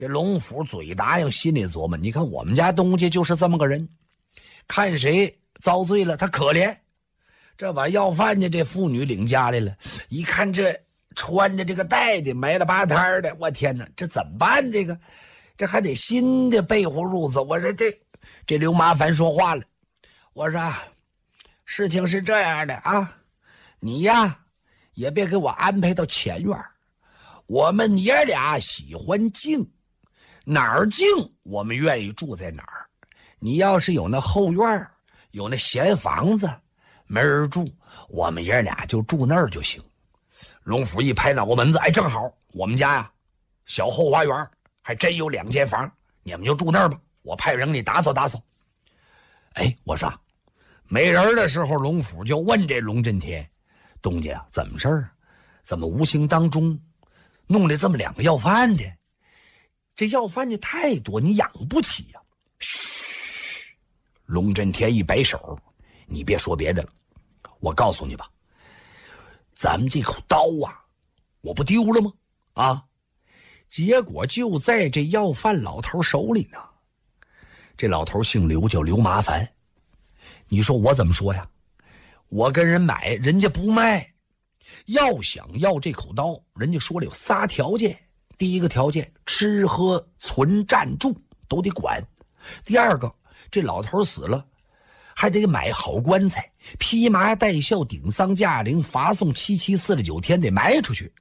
这龙府嘴答应，心里琢磨，你看我们家东家就是这么个人，看谁遭罪了他可怜，这把要饭的这妇女领家来了，一看这穿的这个带的埋了吧摊的，我天哪，这怎么办？这还得新的被褥褥子。我说这刘麻烦说话了，我说事情是这样的啊，你呀也别给我安排到前院，我们爷俩喜欢静，哪儿静我们愿意住在哪儿。你要是有那后院，有那闲房子没人住，我们爷俩就住那儿就行。龙府一拍脑瓜门子，哎，正好我们家呀小后花园还真有2间房，你们就住那儿吧，我派人给你打扫打扫。哎，我说没人的时候，龙府就问这龙震天，东家怎么事儿？怎么无形当中弄来这么2个要饭的？这要饭的太多，你养不起呀。嘘，龙震天一摆手，你别说别的了，我告诉你吧，咱们这口刀啊我不丢了吗？啊，结果就在这要饭老头手里呢。这老头姓刘，叫刘麻烦。你说我怎么说呀？我跟人买，人家不卖。要想要这口刀，人家说了有3条件。第一个条件，吃喝存暂住都得管。第二个，这老头死了还得买好棺材，披麻戴孝，顶丧驾灵，罚送7七49天，得埋出去。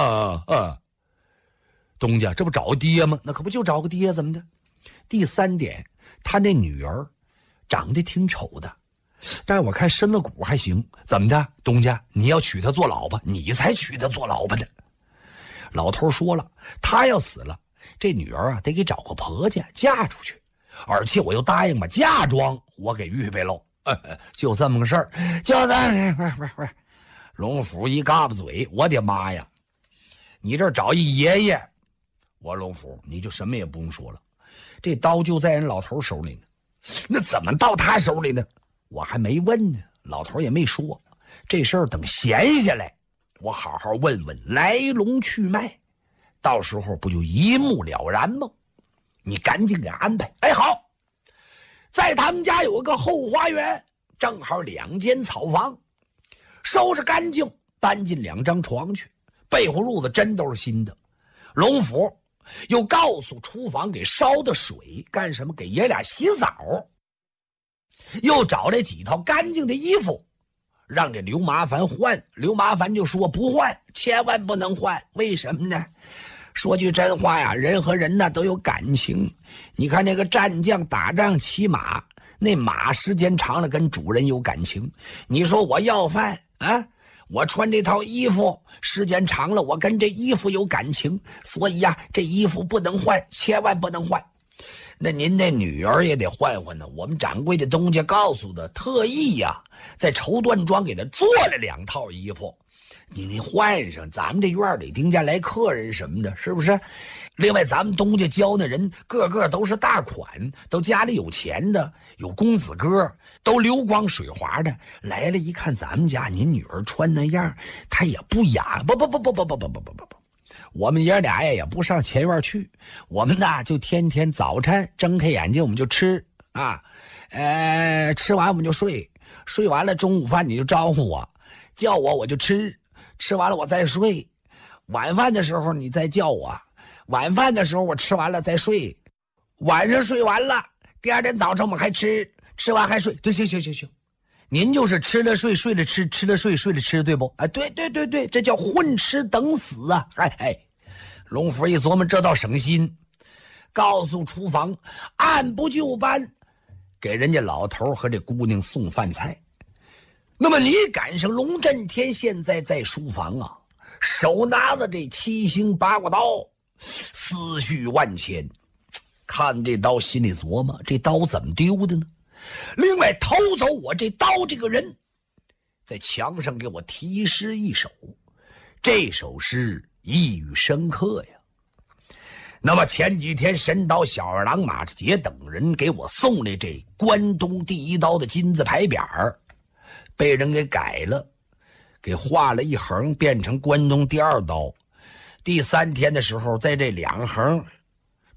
东家这不找爹吗？那可不就找个爹，怎么的？第3点，他那女儿长得挺丑的，但我看身子骨还行。怎么的，东家你要娶她做老婆？你才娶她做老婆呢。老头说了，他要死了，这女儿啊得给找个婆家嫁出去，而且我又答应把嫁妆我给预备喽。就这么个事儿。就这不是龙府一嘎巴嘴，我的妈呀，你这找一爷爷。我龙府你就什么也不用说了，这刀就在人老头手里呢。那怎么到他手里呢？我还没问呢，老头也没说。这事儿等闲下来我好好问问来龙去脉，到时候不就一目了然吗？你赶紧给安排。哎，好，在他们家有个后花园，正好2间草房，收拾干净，搬进2张床去，被褥褥子真都是新的。龙府又告诉厨房给烧的水干什么？给爷俩洗澡。又找来几套干净的衣服让这刘麻烦换。刘麻烦就说不换，千万不能换。为什么呢？说句真话呀，人和人呢都有感情。你看那个战将打仗骑马，那马时间长了跟主人有感情。你说我要饭啊，我穿这套衣服时间长了，我跟这衣服有感情，所以呀这衣服不能换，千万不能换。那您那女儿也得换换呢。我们掌柜的东家告诉的，特意呀在绸缎庄给他做了2套衣服，你换上，咱们这院里丁家来客人什么的，是不是？另外咱们东家教那人个个都是大款，都家里有钱的，有公子哥，都流光水滑的，来了一看咱们家您女儿穿那样，他也不雅。不，我们爷俩呀也不上前院去，我们呢就天天早晨睁开眼睛我们就吃啊，吃完我们就睡，睡完了中午饭你就招呼我，叫我就吃，吃完了我再睡，晚饭的时候你再叫我，晚饭的时候我吃完了再睡，晚上睡完了第2天早晨我们还吃，吃完还睡。对，行，您就是吃了睡，睡了吃，吃了睡，睡了吃，对不？哎，对，这叫混吃等死啊！龙府一琢磨，这倒省心，告诉厨房按部就班给人家老头和这姑娘送饭菜。那么你赶上龙震天现在在书房啊，手拿着这7星8卦刀，思绪万千，看这刀心里琢磨，这刀怎么丢的呢？另外偷走我这刀这个人在墙上给我题诗一首，这首诗意蕴深刻呀。那么前几天神刀小二郎马志杰等人给我送来这关东第1刀的金字牌匾，被人给改了，给画了1横变成关东第2刀。第3天的时候在这2横